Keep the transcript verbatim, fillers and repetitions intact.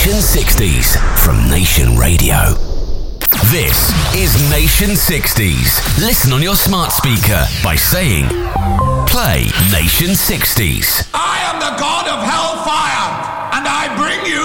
Nation sixties from Nation Radio. This is Nation sixties. Listen on your smart speaker by saying, play Nation sixties. I am the god of hellfire, and I bring you